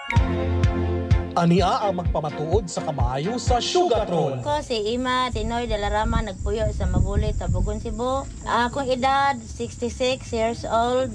Ania ang magpamatuod sa kamaayo sa Sugartron. Ko si Ima Tinoy Dalarama nagpuyo sa Mabulit, Tabugon, Cebu. Akong edad 66 years old.